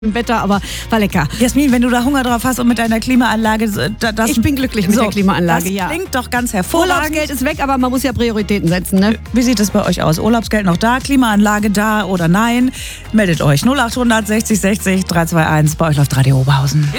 Wetter, aber war lecker. Jasmin, wenn du da Hunger drauf hast und mit deiner Klimaanlage... Ich bin glücklich mit der Klimaanlage, das ja. klingt doch ganz hervorragend. Urlaubsgeld ist weg, aber man muss ja Prioritäten setzen, ne? Wie sieht es bei euch aus? Urlaubsgeld noch da? Klimaanlage da oder nein? Meldet euch 0800 60 60 321. Bei euch läuft Radio Oberhausen.